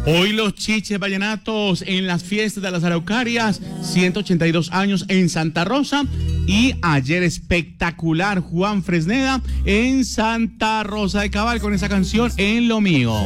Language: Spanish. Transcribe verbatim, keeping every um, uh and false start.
Hoy los chiches vallenatos en las fiestas de las Araucarias, ciento ochenta y dos años en Santa Rosa. Y ayer espectacular Juan Fresneda en Santa Rosa de Cabal con esa canción En lo mío.